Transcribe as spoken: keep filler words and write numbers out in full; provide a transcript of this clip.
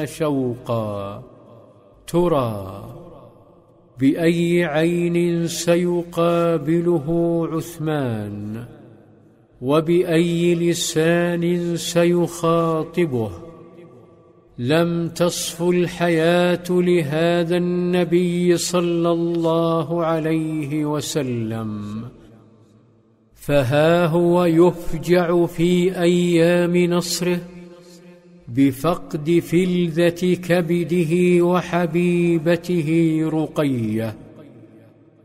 شوقا. ترى بأي عين سيقابله عثمان، وبأي لسان سيخاطبه؟ لم تصفو الحياة لهذا النبي صلى الله عليه وسلم، فها هو يفجع في أيام نصره بفقد فلذة كبده وحبيبته رقية.